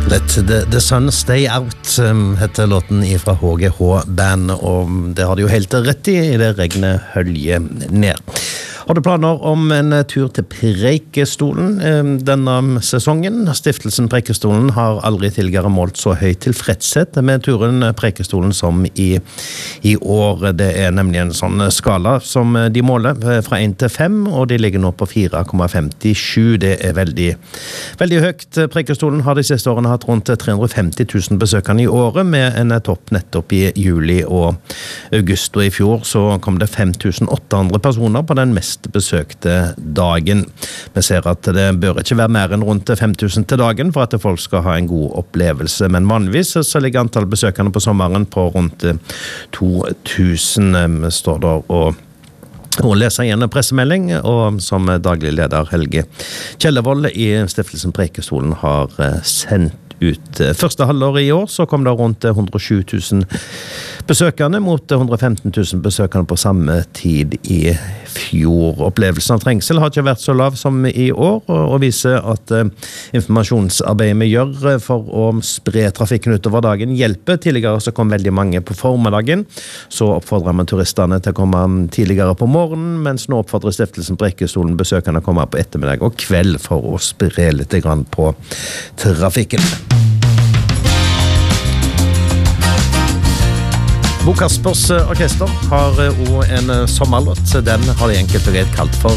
The Sun Stay Out heter låten fra HGH Band, og det har de jo helt rett i det regnet hølje ned. Har du planer om en tur til Preikestolen denne sesongen? Stiftelsen Preikestolen har aldri tidligere målt så høy tilfredshet med turen Preikestolen som i år. Det nemlig en sånn skala som de måler fra 1 til 5, og de ligger nå på 4,57. Det veldig, veldig høyt. Preikestolen har de siste årene hatt rundt 350 000 besøkende i året, med en topp nettopp i juli og august, og i fjor så kom det 5.800 personer på den mest besøkte dagen. Vi ser at det bør ikke være mer enn rundt 5.000 til dagen for at folk skal ha en god opplevelse, men vanligvis så ligger antall besøkende på sommeren på rundt 2.000, står der og leser igjen en pressemelding, og som daglig leder Helge Kjellervold i Stiftelsen Preikestolen har sendt ut. Første halvår i år så kom det rundt 107 000 besøkende mot 115 000 besøkende på samme tid i fjor. Opplevelsen av trengsel har ikke vært så lav som i år, og viser at informasjonsarbeidet vi gjør for å spre trafikken utover dagen hjelper. Tidligere så kom veldig mange på formiddagen, så oppfordrer man turistene til å komme tidligere på morgenen, mens nå oppfordrer Stiftelsen Preikestolen besøkende å komme på ettermiddag og kveld for å spre litt grann på trafikken. Bo Kaspers Orkester har også en sommerlåt. Den har de enkelt og greit kalt for